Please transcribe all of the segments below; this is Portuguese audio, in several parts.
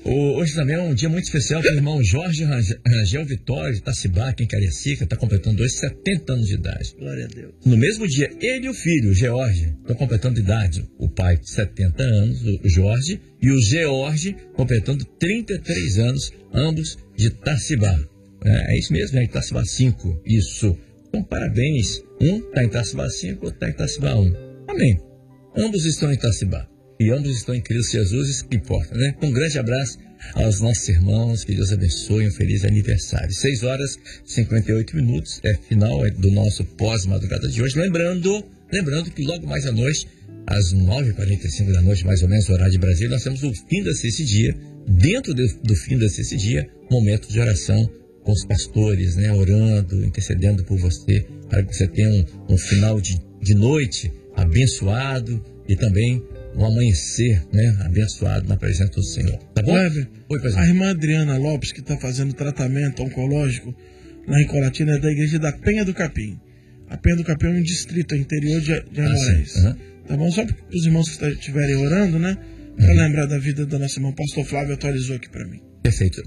Hoje também é um dia muito especial para o irmão Jorge Rangel Vitória, de Itacibá, aqui em Cariacica, está completando hoje 70 anos de idade. Glória a Deus. No mesmo dia, ele e o filho, o George, estão completando idade. O pai, 70 anos, o Jorge, e o George, completando 33 anos, ambos de Itacibá. É isso mesmo, é Itacibá 5, isso. Então, parabéns. Um está em Itacibá 5, outro está em Itacibá 1. Amém. Ambos estão em Itacibá. E ambos estão em Cristo Jesus, isso que importa, né? Um grande abraço aos nossos irmãos, que Deus abençoe, um feliz aniversário. 6 horas e 58 minutos, final do nosso pós-madrugada de hoje. Lembrando que logo mais à noite, às 9h45 da noite, mais ou menos, horário de Brasília, nós temos o fim da CICE Dia. Dentro do fim da CICE Dia, momento de oração com os pastores, né? Orando, intercedendo por você, para que você tenha um final de noite abençoado e também um amanhecer, né, abençoado na presença do Senhor. Tá bom? Oi, a irmã Adriana Lopes, que está fazendo tratamento oncológico lá em Colatina, é da igreja da Penha do Capim. A Penha do Capim é um distrito interior de Amorais. Tá bom? Só para os irmãos que estiverem orando, né? Para lembrar da vida da nossa irmã. O pastor Flávio atualizou aqui para mim. Perfeito.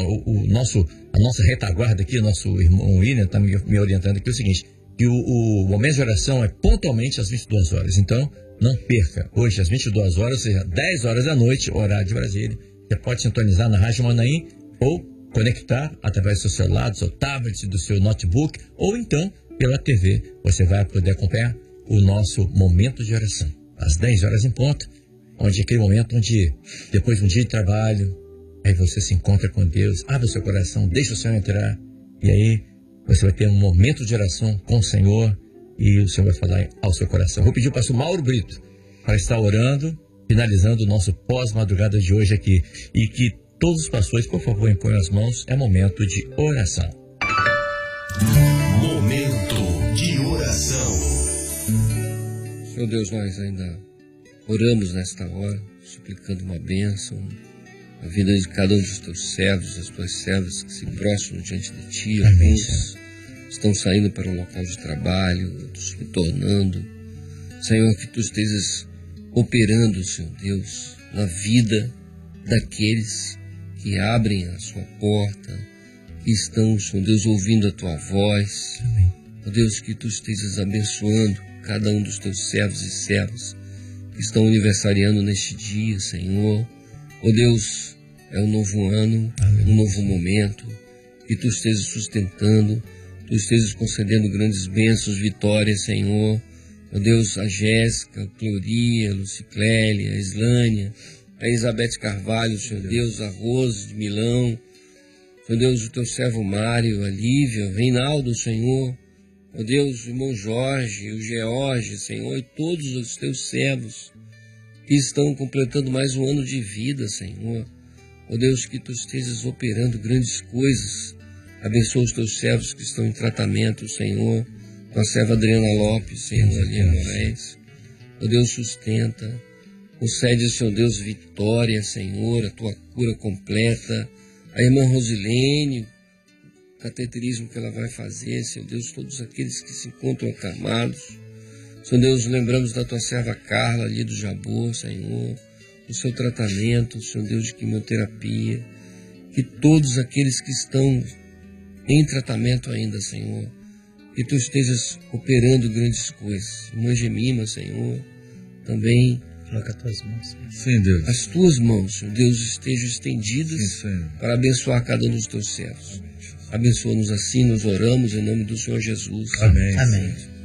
A nossa retaguarda aqui, o nosso irmão William está me orientando aqui, é o seguinte, que o momento de oração é pontualmente às 22 horas. Então, não perca. Hoje, às 22 horas, ou seja, 10 horas da noite, horário de Brasília. Você pode sintonizar na Rádio Manaim ou conectar através do seu celular, do seu tablet, do seu notebook, ou então pela TV. Você vai poder acompanhar o nosso momento de oração. Às 10 horas em ponto, onde é aquele momento onde, depois de um dia de trabalho, aí você se encontra com Deus, abre o seu coração, deixa o Senhor entrar, e aí você vai ter um momento de oração com o Senhor, e o Senhor vai falar ao seu coração. Vou pedir ao pastor Mauro Brito para estar orando, finalizando o nosso pós-madrugada de hoje aqui. E que todos os pastores, por favor, imponham as mãos. É momento de oração. Momento de oração. Senhor Deus, nós ainda oramos nesta hora, suplicando uma bênção na vida de cada um dos teus servos, das tuas servas que se prostram diante de ti. Alguns estão saindo para um local de trabalho, outros retornando. Senhor, que tu estejas operando, Senhor Deus, na vida daqueles que abrem a sua porta, que estão, Senhor Deus, ouvindo a tua voz. Amém. Ó Deus, que tu estejas abençoando cada um dos teus servos e servas que estão aniversariando neste dia, Senhor. Ó Deus, é um novo ano, um novo momento, que tu estejas sustentando, tu estejas concedendo grandes bênçãos, vitórias, Senhor. Ó Deus, a Jéssica, a Cloria, a Luciclélia, a Islânia, a Elizabeth Carvalho, Senhor Deus, a Rose de Milão, Senhor Deus, o teu servo Mário, a Lívia, Reinaldo, Senhor. Ó Deus, o irmão Jorge, o George, Senhor, e todos os teus servos que estão completando mais um ano de vida, Senhor. Ó Deus, que tu estejas operando grandes coisas. Abençoa os teus servos que estão em tratamento, Senhor. Tua serva Adriana Lopes, Senhor, ali em Moraes. Ó Deus, sustenta. Concede, Senhor Deus, vitória, Senhor, a tua cura completa. A irmã Rosilene, o cateterismo que ela vai fazer, Senhor Deus, todos aqueles que se encontram acamados. Senhor Deus, lembramos da tua serva Carla ali do Jabor, Senhor, do seu tratamento, Senhor Deus, de quimioterapia. Que todos aqueles que estão em tratamento ainda, Senhor, que tu estejas operando grandes coisas. Irmã Gemima, Senhor, também coloca as tuas mãos. Sim, Deus. As tuas mãos, Senhor Deus, estejam estendidas, sim, para abençoar cada um dos teus servos. Abençoa-nos assim, nos oramos em nome do Senhor Jesus. Amém. Amém.